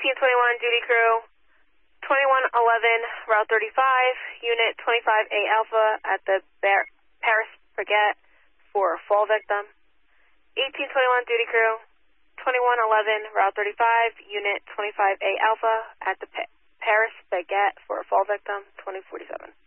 1821 duty crew, 2111 Route 35, Unit 25A Alpha at the Paris Baguette for fall victim. 1821 duty crew, 2111 Route 35, Unit 25A Alpha at the Paris Baguette for fall victim, 2047.